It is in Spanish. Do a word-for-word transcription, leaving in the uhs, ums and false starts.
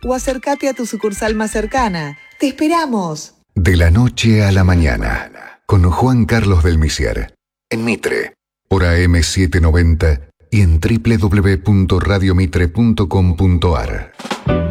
o acércate a tu sucursal más cercana. ¡Te esperamos! De la noche a la mañana, con Juan Carlos del Misier, en Mitre, por A M setecientos noventa y en doble u doble u doble u punto radio mitre punto com punto a r.